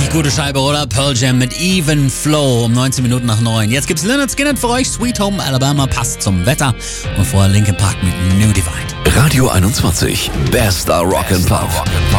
Richtig gute Scheibe, oder? Pearl Jam mit Even Flow um 19 Minuten nach 9. Jetzt gibt's Lynyrd Skynyrd für euch. Sweet Home Alabama passt zum Wetter. Und vorher Linkin Park mit New Divide. Radio 21. Bester Rock and Pop.